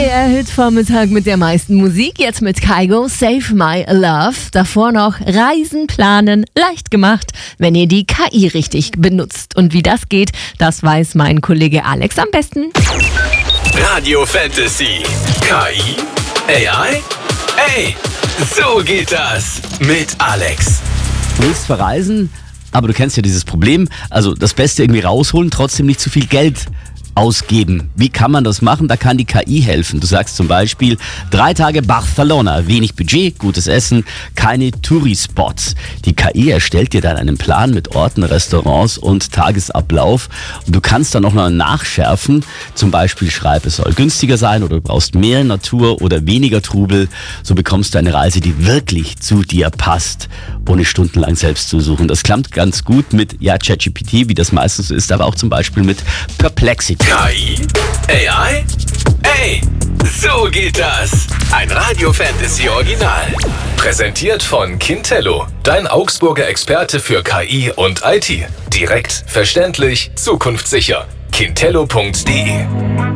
Der Hit-Vormittag mit der meisten Musik, jetzt mit Kygo, Save My Love. Davor noch Reisen planen, leicht gemacht, wenn ihr die KI richtig benutzt. Und wie das geht, das weiß mein Kollege Alex am besten. Radio Fantasy. KI? AI? Ey, so geht das mit Alex. Du willst verreisen, aber du kennst ja dieses Problem. Also das Beste irgendwie rausholen, trotzdem nicht zu viel Geld ausgeben. Wie kann man das machen? Da kann die KI helfen. Du sagst zum Beispiel 3 Tage Barcelona, wenig Budget, gutes Essen, keine Touri-Spots. Die KI erstellt dir dann einen Plan mit Orten, Restaurants und Tagesablauf. Und du kannst dann noch mal nachschärfen. Zum Beispiel schreib, es soll günstiger sein oder du brauchst mehr Natur oder weniger Trubel. So bekommst du eine Reise, die wirklich zu dir passt, ohne stundenlang selbst zu suchen. Das klappt ganz gut mit ChatGPT, wie das meistens so ist, aber auch zum Beispiel mit Perplexity. KI? AI? Ey, so geht das. Ein Radio Fantasy Original. Präsentiert von Kintello, dein Augsburger Experte für KI und IT. Direkt, verständlich, zukunftssicher. kintello.de